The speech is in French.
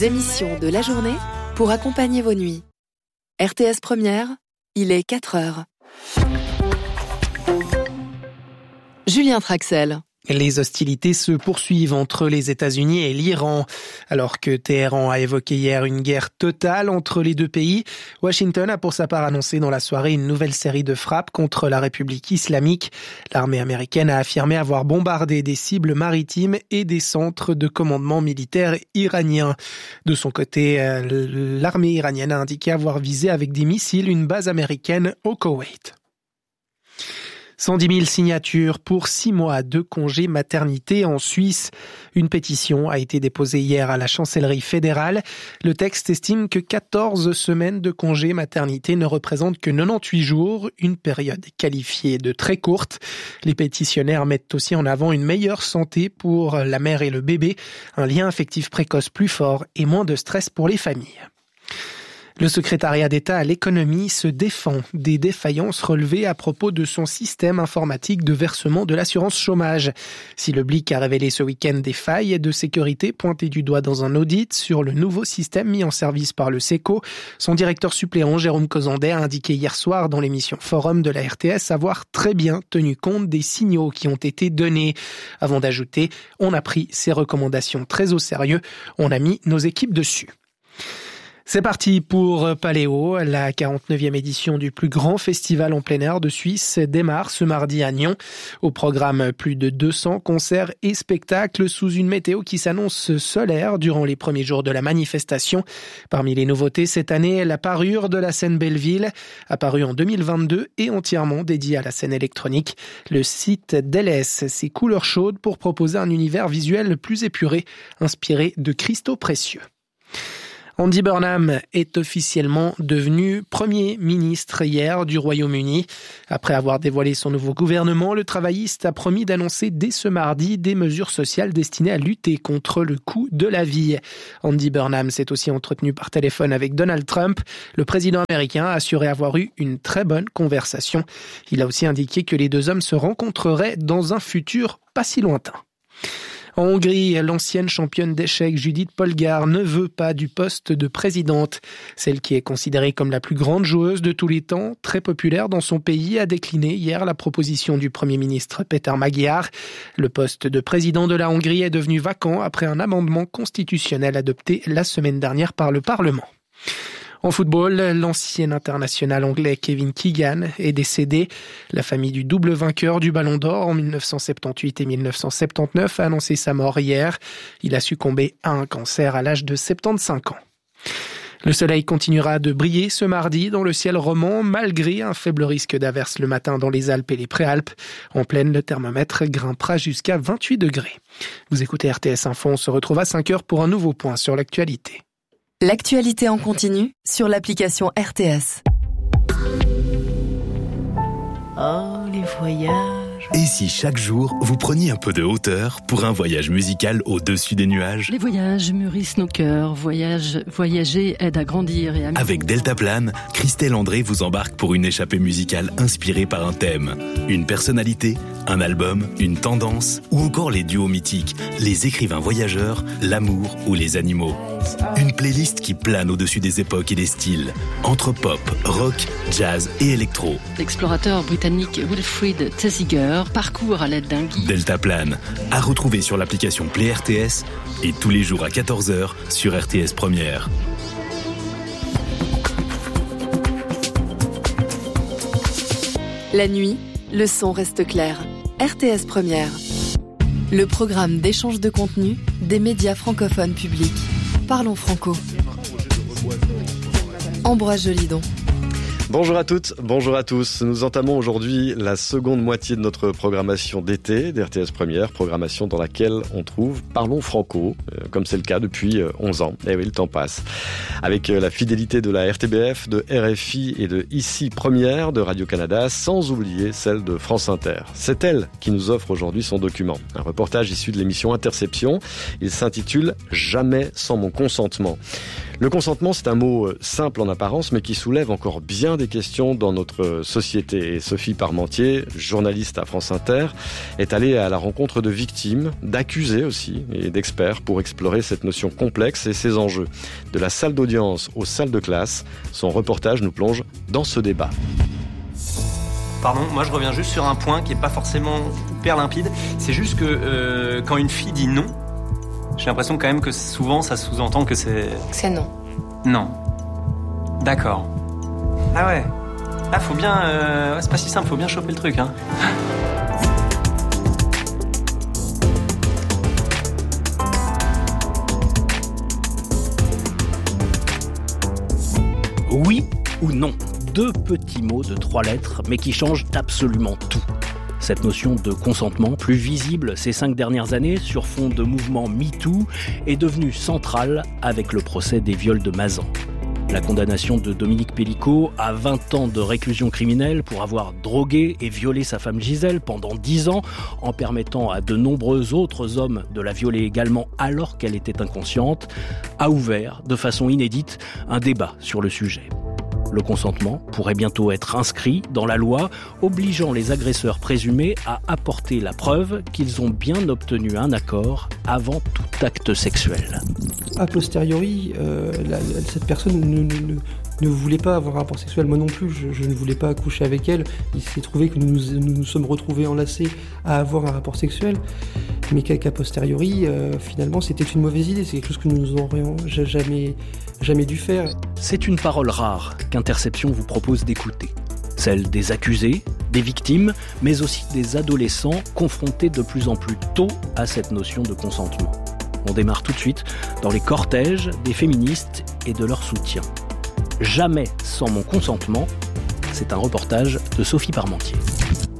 Émissions de la journée pour accompagner vos nuits. RTS Première, il est 4h. Julien Traxel. Les hostilités se poursuivent entre les États-Unis et l'Iran. Alors que Téhéran a évoqué hier une guerre totale entre les deux pays, Washington a pour sa part annoncé dans la soirée une nouvelle série de frappes contre la République islamique. L'armée américaine a affirmé avoir bombardé des cibles maritimes et des centres de commandement militaire iraniens. De son côté, l'armée iranienne a indiqué avoir visé avec des missiles une base américaine au Koweït. 110 000 signatures pour 6 mois de congé maternité en Suisse. Une pétition a été déposée hier à la chancellerie fédérale. Le texte estime que 14 semaines de congé maternité ne représentent que 98 jours, une période qualifiée de très courte. Les pétitionnaires mettent aussi en avant une meilleure santé pour la mère et le bébé, un lien affectif précoce plus fort et moins de stress pour les familles. Le secrétariat d'État à l'économie se défend des défaillances relevées à propos de son système informatique de versement de l'assurance chômage. Si le Blick a révélé ce week-end des failles de sécurité pointées du doigt dans un audit sur le nouveau système mis en service par le SECO, son directeur suppléant Jérôme Cozandet a indiqué hier soir dans l'émission Forum de la RTS avoir très bien tenu compte des signaux qui ont été donnés. Avant d'ajouter, on a pris ces recommandations très au sérieux, on a mis nos équipes dessus. C'est parti pour Paléo. La 49e édition du plus grand festival en plein air de Suisse démarre ce mardi à Nyon. Au programme, plus de 200 concerts et spectacles sous une météo qui s'annonce solaire durant les premiers jours de la manifestation. Parmi les nouveautés cette année, la parure de la scène Belleville, apparue en 2022 et entièrement dédiée à la scène électronique. Le site délaisse ses couleurs chaudes pour proposer un univers visuel plus épuré, inspiré de cristaux précieux. Andy Burnham est officiellement devenu Premier ministre hier du Royaume-Uni. Après avoir dévoilé son nouveau gouvernement, le travailliste a promis d'annoncer dès ce mardi des mesures sociales destinées à lutter contre le coût de la vie. Andy Burnham s'est aussi entretenu par téléphone avec Donald Trump. Le président américain a assuré avoir eu une très bonne conversation. Il a aussi indiqué que les deux hommes se rencontreraient dans un futur pas si lointain. En Hongrie, l'ancienne championne d'échecs Judith Polgár ne veut pas du poste de présidente. Celle qui est considérée comme la plus grande joueuse de tous les temps, très populaire dans son pays, a décliné hier la proposition du Premier ministre Péter Magyar. Le poste de président de la Hongrie est devenu vacant après un amendement constitutionnel adopté la semaine dernière par le Parlement. En football, l'ancien international anglais Kevin Keegan est décédé. La famille du double vainqueur du Ballon d'Or en 1978 et 1979 a annoncé sa mort hier. Il a succombé à un cancer à l'âge de 75 ans. Le soleil continuera de briller ce mardi dans le ciel romand, malgré un faible risque d'averse le matin dans les Alpes et les Préalpes. En pleine, le thermomètre grimpera jusqu'à 28 degrés. Vous écoutez RTS Info, on se retrouve à 5h pour un nouveau point sur l'actualité. L'actualité en continu sur l'application RTS. Oh, les voyages. Et si chaque jour, vous preniez un peu de hauteur pour un voyage musical au-dessus des nuages? Les voyages mûrissent nos cœurs. Voyager aide à grandir et à... Avec Deltaplane, Christelle André vous embarque pour une échappée musicale inspirée par un thème. Une personnalité, un album, une tendance, ou encore les duos mythiques, les écrivains voyageurs, l'amour ou les animaux. Une playlist qui plane au-dessus des époques et des styles. Entre pop, rock, jazz et électro. L'explorateur britannique Wilfrid Thesiger parcourt à l'aide d'un guide. Deltaplane, à retrouver sur l'application Play RTS et tous les jours à 14h sur RTS Première. La nuit, le son reste clair. RTS Première. Le programme d'échange de contenu des médias francophones publics. Parlons franco. Ambroise Jolidon. Bonjour à toutes, bonjour à tous. Nous entamons aujourd'hui la seconde moitié de notre programmation d'été d'RTS Première, programmation dans laquelle on trouve Parlons Franco, comme c'est le cas depuis 11 ans. Eh oui, le temps passe. Avec la fidélité de la RTBF, de RFI et de Ici Première de Radio-Canada, sans oublier celle de France Inter. C'est elle qui nous offre aujourd'hui son document. Un reportage issu de l'émission Interception. Il s'intitule « Jamais sans mon consentement ». Le consentement, c'est un mot simple en apparence, mais qui soulève encore bien des questions dans notre société. Et Sophie Parmentier, journaliste à France Inter, est allée à la rencontre de victimes, d'accusés aussi, et d'experts pour explorer cette notion complexe et ses enjeux. De la salle d'audience aux salles de classe, son reportage nous plonge dans ce débat. Pardon, moi je reviens juste sur un point qui n'est pas forcément hyper limpide. C'est juste que quand une fille dit non, j'ai l'impression quand même que souvent ça sous-entend que c'est... C'est non. Non. D'accord. Ah ouais. Ah faut bien... c'est pas si simple, faut bien choper le truc, hein. Oui ou non ? 2 petits mots de 3 lettres, mais qui changent absolument tout. Cette notion de consentement, plus visible ces 5 dernières années sur fond de mouvement MeToo, est devenue centrale avec le procès des viols de Mazan. La condamnation de Dominique Pellicot à 20 ans de réclusion criminelle pour avoir drogué et violé sa femme Gisèle pendant 10 ans, en permettant à de nombreux autres hommes de la violer également alors qu'elle était inconsciente, a ouvert, de façon inédite, un débat sur le sujet. Le consentement pourrait bientôt être inscrit dans la loi, obligeant les agresseurs présumés à apporter la preuve qu'ils ont bien obtenu un accord avant tout acte sexuel. A posteriori, cette personne ne voulait pas avoir un rapport sexuel, moi non plus, je ne voulais pas coucher avec elle. Il s'est trouvé que nous nous sommes retrouvés enlacés à avoir un rapport sexuel, mais qu'a posteriori, finalement, c'était une mauvaise idée, c'est quelque chose que nous n'aurions jamais dû faire. C'est une parole rare qu'Interception vous propose d'écouter. Celle des accusés, des victimes, mais aussi des adolescents confrontés de plus en plus tôt à cette notion de consentement. On démarre tout de suite dans les cortèges des féministes et de leur soutien. Jamais sans mon consentement, c'est un reportage de Sophie Parmentier.